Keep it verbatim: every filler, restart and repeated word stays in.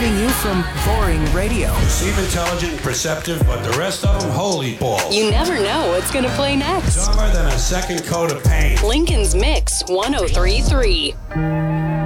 saving you from boring radio. You seem intelligent and perceptive, but the rest of them, holy balls. You never know what's going to play next. Dumber than a second coat of paint. Lincoln's Mix one oh three point three.